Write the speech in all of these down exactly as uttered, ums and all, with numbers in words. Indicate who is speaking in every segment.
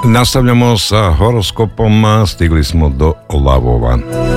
Speaker 1: Nastavljamo sa horoskopom, stigli smo do lavova.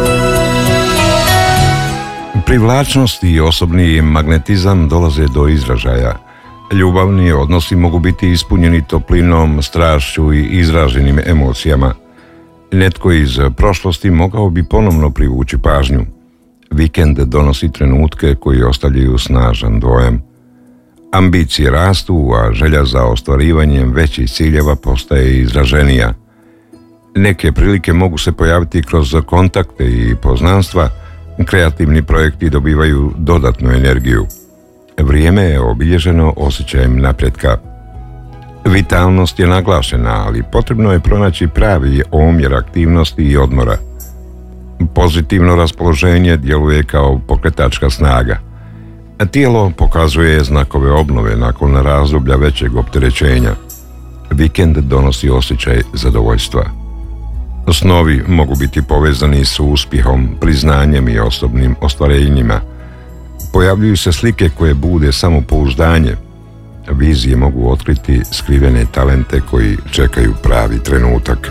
Speaker 1: Privlačnost i osobni magnetizam dolaze do izražaja. Ljubavni odnosi mogu biti ispunjeni toplinom, strašću i izraženim emocijama. Netko iz prošlosti mogao bi ponovno privući pažnju. Vikend donosi trenutke koji ostavljaju snažan dojam. Ambicije rastu, a želja za ostvarivanjem većih ciljeva postaje izraženija. Neke prilike mogu se pojaviti kroz kontakte i poznanstva, kreativni projekti dobivaju dodatnu energiju. Vrijeme je obilježeno osjećajem napretka. Vitalnost je naglašena, ali potrebno je pronaći pravi omjer aktivnosti i odmora. Pozitivno raspoloženje djeluje kao pokretačka snaga. Tijelo pokazuje znakove obnove nakon razdoblja većeg opterećenja. Vikend donosi osjećaj zadovoljstva. Snovi mogu biti povezani s uspjehom, priznanjem i osobnim ostvarenjima. Pojavljuju se slike koje bude samopouzdanje. Vizije mogu otkriti skrivene talente koji čekaju pravi trenutak.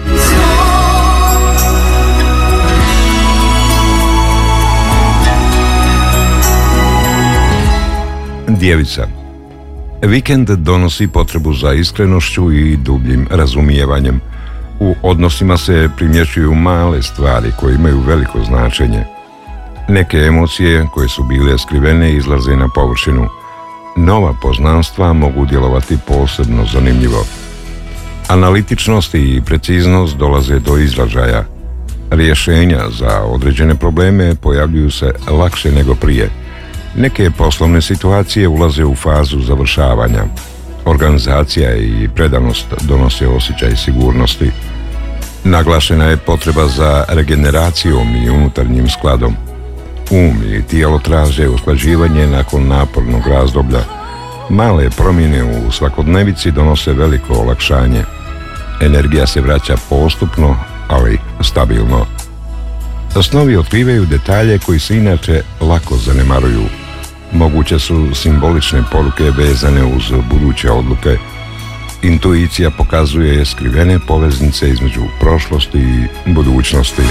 Speaker 1: Djevica. Vikend donosi potrebu za iskrenošću i dubljim razumijevanjem. U odnosima se primjećuju male stvari koje imaju veliko značenje. Neke emocije koje su bile skrivene izlaze na površinu. Nova poznanstva mogu djelovati posebno zanimljivo. Analitičnost i preciznost dolaze do izražaja. Rješenja za određene probleme pojavljuju se lakše nego prije. Neke poslovne situacije ulaze u fazu završavanja. Organizacija i predanost donose osjećaj sigurnosti. Naglašena je potreba za regeneracijom i unutarnjim skladom. Um i tijelo traže usklađivanje nakon napornog razdoblja. Male promjene u svakodnevici donose veliko olakšanje. Energija se vraća postupno, ali stabilno. Snovi otkrivaju detalje koji se inače lako zanemaruju. Moguće su simbolične poruke vezane uz buduće odluke. Intuicija pokazuje skrivene poveznice između prošlosti i budućnosti.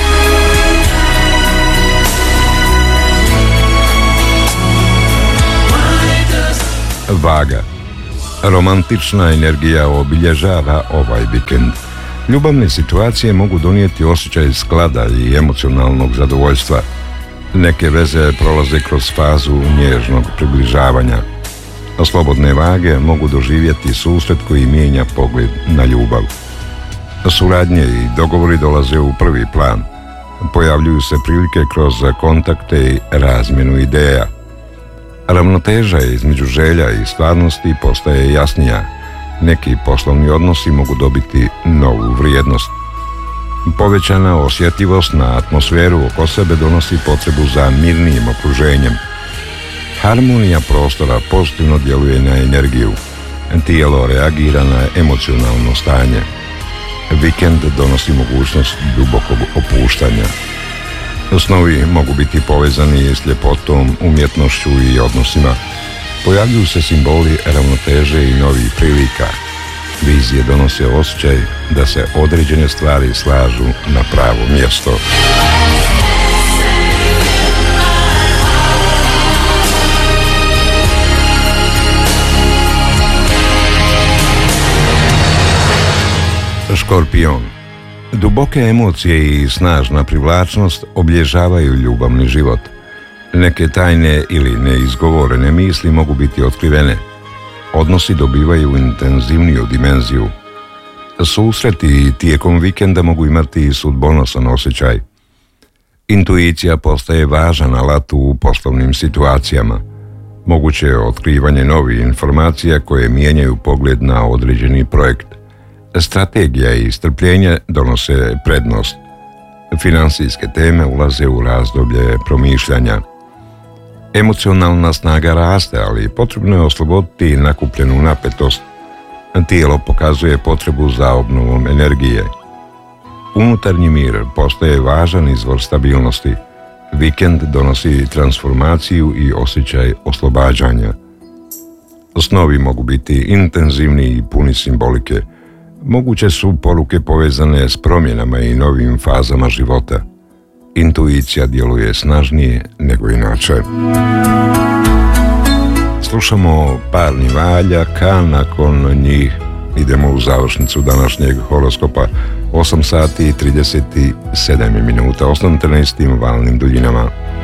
Speaker 1: Vaga. Romantična energija obilježava ovaj vikend. Ljubavne situacije mogu donijeti osjećaj sklada i emocionalnog zadovoljstva. Neke veze prolaze kroz fazu nježnog približavanja. Slobodne vage mogu doživjeti susret koji mijenja pogled na ljubav. Suradnje i dogovori dolaze u prvi plan. Pojavljuju se prilike kroz kontakte i razmjenu ideja. Ravnoteža između želja i stvarnosti postaje jasnija. Neki poslovni odnosi mogu dobiti novu vrijednost. Povećana osjetljivost na atmosferu oko sebe donosi potrebu za mirnijim okruženjem. Harmonija prostora pozitivno djeluje na energiju. Tijelo reagira na emocionalno stanje. Vikend donosi mogućnost dubokog opuštanja. Snovi mogu biti povezani s ljepotom, umjetnošću i odnosima. Pojavljuju se simboli ravnoteže i novih prilika. Vizije donose osjećaj da se određene stvari slažu na pravo mjesto. Škorpion. Duboke emocije i snažna privlačnost obilježavaju ljubavni život. Neke tajne ili neizgovorene misli mogu biti otkrivene. Odnosi dobivaju intenzivniju dimenziju. Susreti tijekom vikenda mogu imati sudbonosan osjećaj. Intuicija postaje važan alat u poslovnim situacijama. Moguće je otkrivanje novih informacija koje mijenjaju pogled na određeni projekt. Strategija i strpljenje donose prednost. Financijske teme ulaze u razdoblje promišljanja. Emocionalna snaga raste, ali potrebno je osloboditi nakupljenu napetost. Tijelo pokazuje potrebu za obnovom energije. Unutarnji mir postaje važan izvor stabilnosti. Vikend donosi transformaciju i osjećaj oslobađanja. Snovi mogu biti intenzivni i puni simbolike. Moguće su poruke povezane s promjenama i novim fazama života. Intuicija djeluje snažnije nego inače. Slušamo parni valjak, a nakon njih idemo u završnicu današnjeg horoskopa. osam sati i trideset sedam minuta. Ostanite na istim valnim duljinama.